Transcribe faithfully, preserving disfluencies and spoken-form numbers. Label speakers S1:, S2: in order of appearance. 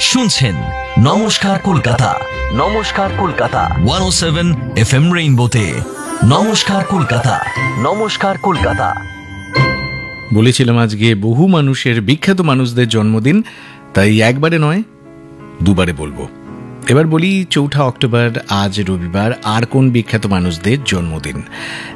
S1: শুনছেন নমস্কার কলকাতা, নমস্কার কলকাতা ওয়ান ও সেভেন এফ এম রেইনবোতে। নমস্কার কলকাতা, নমস্কার কলকাতা।
S2: বলেছিলাম আজকে বহু মানুষের, বিখ্যাত মানুষদের জন্মদিন, তাই একবারে নয় দুবারে বলবো। এবার বলি চৌঠা অক্টোবর আজ রবিবার আর কোন বিখ্যাত মানুষদের জন্মদিন।